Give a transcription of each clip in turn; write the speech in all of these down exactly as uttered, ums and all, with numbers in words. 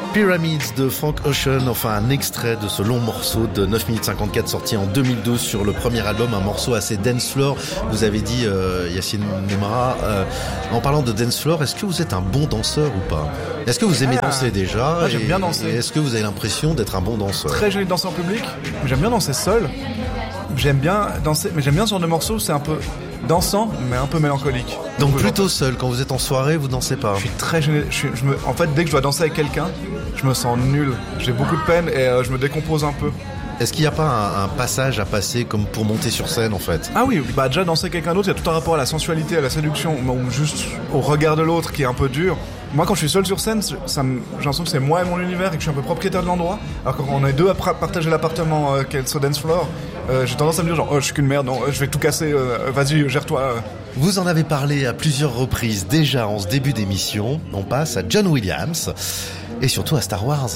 Pyramids de Frank Ocean, enfin un extrait de ce long morceau de neuf minutes cinquante-quatre sorti en deux mille douze sur le premier album, un morceau assez dance floor. Vous avez dit, euh, Yacine Noumara, euh, en parlant de dance floor, est-ce que vous êtes un bon danseur ou pas ? Est-ce que vous aimez ah, danser déjà ? Moi, j'aime bien danser. Et est-ce que vous avez l'impression d'être un bon danseur ? Très gêné de danser en public, mais j'aime bien danser seul. J'aime bien danser, mais j'aime bien ce genre de morceau, c'est un peu dansant, mais un peu mélancolique. Donc plutôt seul, quand vous êtes en soirée, vous dansez pas ? Je suis très gêné. Je suis, je me, en fait, dès que je dois danser avec quelqu'un, je me sens nul. J'ai beaucoup de peine et euh, je me décompose un peu. Est-ce qu'il n'y a pas un, un passage à passer comme pour monter sur scène en fait ? Ah oui, bah déjà danser avec quelqu'un d'autre, il y a tout un rapport à la sensualité, à la séduction, ou juste au regard de l'autre qui est un peu dur. Moi, quand je suis seul sur scène, ça me, j'ai l'impression que c'est moi et mon univers et que je suis un peu propriétaire de l'endroit. Alors quand on est deux à partager l'appartement euh, qu'est le dance floor, euh, j'ai tendance à me dire genre oh je suis qu'une merde, non, je vais tout casser, euh, vas-y gère-toi. Euh. Vous en avez parlé à plusieurs reprises déjà en ce début d'émission. On passe à John Williams et surtout à Star Wars.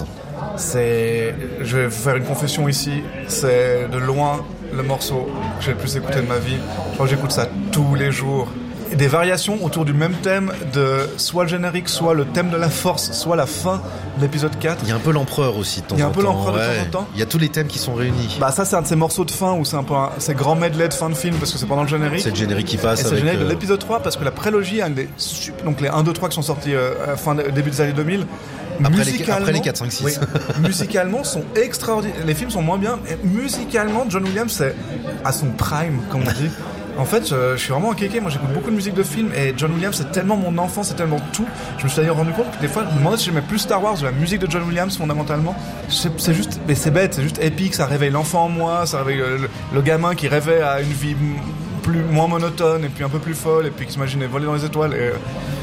C'est, je vais vous faire une confession ici, c'est de loin le morceau que j'ai le plus écouté de ma vie. Je crois que j'écoute ça tous les jours. Et des variations autour du même thème, de soit le générique, soit le thème de la force, soit la fin de l'épisode quatre. Il y a un peu l'empereur aussi de temps en temps. Il y a un peu l'empereur ouais. de temps en temps. Il y a tous les thèmes qui sont réunis. Bah ça c'est un de ces morceaux de fin où c'est un peu un, c'est grand medley de fin de film parce que c'est pendant le générique. C'est le générique qui passe. Et avec c'est le générique euh... de l'épisode trois parce que la prélogie a des donc les un, deux, trois qui sont sortis euh, fin début des années deux mille. Après les, après les quatre, cinq, six. Oui, musicalement sont extraordinaires. Les films sont moins bien. Et musicalement, John Williams c'est à son prime, comme on dit. En fait, je, je suis vraiment un kéké. Moi, j'écoute beaucoup de musique de film et John Williams, c'est tellement mon enfance, c'est tellement tout. Je me suis d'ailleurs rendu compte que des fois, je me demandais si j'aimais plus Star Wars ou la musique de John Williams fondamentalement. C'est, c'est juste, mais c'est bête, c'est juste épique. Ça réveille l'enfant en moi, ça réveille le, le, le gamin qui rêvait à une vie plus moins monotone et puis un peu plus folle et puis qui s'imaginait voler dans les étoiles. Et,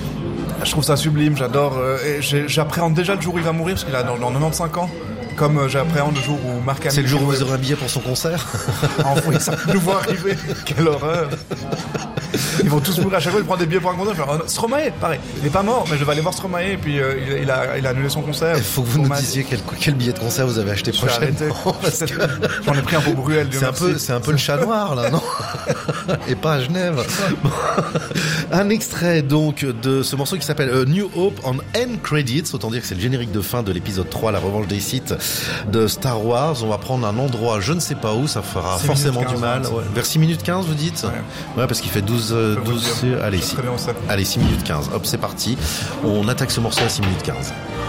je trouve ça sublime, j'adore. Euh, et j'appréhende déjà le jour où il va mourir parce qu'il a dans, dans quatre-vingt-quinze ans. Comme euh, j'appréhende le jour où Marc Hamill... C'est le jour où vous aurez un billet pour son concert. Enfin, ça nous voit arriver. Quelle horreur. Ils vont tous mourir à chaque fois, il prend des billets pour un concert. Je vais, oh, Stromae, pareil. Il est pas mort, mais je vais aller voir Stromae et puis euh, il, il, a, il a annulé son concert. Il faut que vous nous disiez quel, quel billet de concert vous avez acheté prochainement. Que... J'en ai pris un pour Bruel. C'est un, peu, c'est un peu le chat noir, là, non? Et pas à Genève. Bon. Un extrait, donc, de ce morceau qui s'appelle A New Hope on End Credits. Autant dire que c'est le générique de fin de l'épisode trois, La Revanche des Sith de Star Wars. On va prendre un endroit, je ne sais pas où, ça fera forcément du mal. Ouais. Vers six minutes quinze, vous dites? Ouais, ouais parce qu'il fait douze, douze, allez, six, allez, six minutes quinze. Hop, c'est parti. On attaque ce morceau à six minutes quinze.